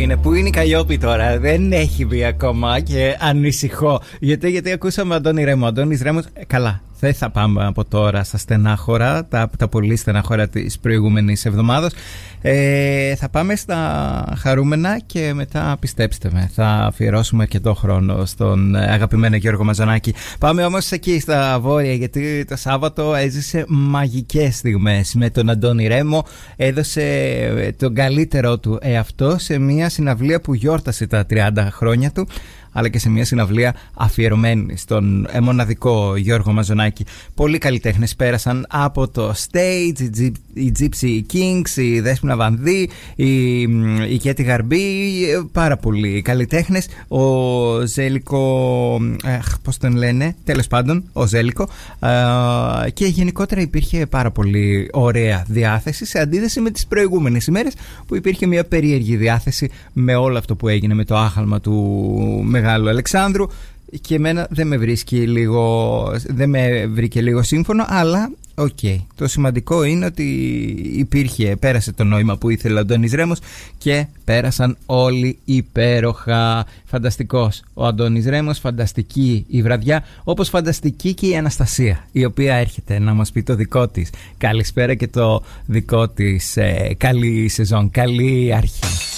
είναι. Πού είναι η Καλλιόπη τώρα? Δεν έχει βγει ακόμα και ανησυχώ. Γιατί ακούσαμε Αντώνη Ρέμο. Αντώνης Ρέμος, καλά. Δεν θα πάμε από τώρα στα στενάχωρα, τα πολύ στενάχωρα της προηγούμενης εβδομάδας. Θα πάμε στα χαρούμενα και μετά, πιστέψτε με, θα αφιερώσουμε αρκετό χρόνο στον αγαπημένο Γιώργο Μαζονάκη. Πάμε όμως εκεί στα βόρεια, γιατί το Σάββατο έζησε μαγικές στιγμές με τον Αντώνη Ρέμο. Έδωσε τον καλύτερό του εαυτό σε μια συναυλία που γιόρτασε τα 30 χρόνια του, αλλά και σε μια συναυλία αφιερωμένη στον μοναδικό Γιώργο Μαζονάκη. Πολλοί καλλιτέχνες πέρασαν από το stage, οι Gypsy Kings, η Δέσποινα Βανδύ, η Κέτη Γαρμπή, πάρα πολλοί καλλιτέχνες. Ο Ζέλικο, πώς τον λένε, τέλος πάντων, ο Ζέλικο, και γενικότερα υπήρχε πάρα πολύ ωραία διάθεση, σε αντίθεση με τις προηγούμενες ημέρες που υπήρχε μια περίεργη διάθεση με όλο αυτό που έγινε με το άχαλμα του Μεγάλου Αλεξάνδρου, και εμένα δεν με βρήκε λίγο σύμφωνο, αλλά το σημαντικό είναι ότι πέρασε το νόημα που ήθελε ο Αντώνης Ρέμος και πέρασαν όλοι υπέροχα. Φανταστικός ο Αντώνης Ρέμος, φανταστική η βραδιά, όπως φανταστική και η Αναστασία, η οποία έρχεται να μας πει το δικό της καλησπέρα και το δικό της καλή σεζόν, καλή αρχή.